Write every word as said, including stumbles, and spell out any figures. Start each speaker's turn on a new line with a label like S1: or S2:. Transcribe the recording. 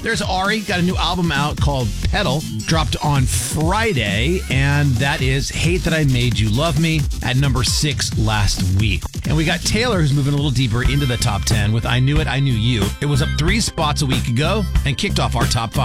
S1: There's Ari, got a new album out called Pedal, dropped on Friday, and that is Hate That I Made You Love Me at number six last week. And we got Taylor, who's moving a little deeper into the top ten with I Knew It, I Knew You. It was up three spots a week ago and kicked off our top five.